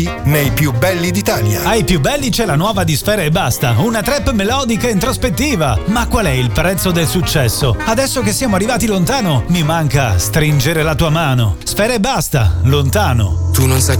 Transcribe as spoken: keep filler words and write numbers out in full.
nei più belli d'Italia. Ai più belli c'è la nuova di Sfera e Basta, una trap melodica e introspettiva. Ma qual è il prezzo del successo? Adesso che siamo arrivati lontano, mi manca stringere la tua mano. Sfera e Basta, lontano. Tu non sai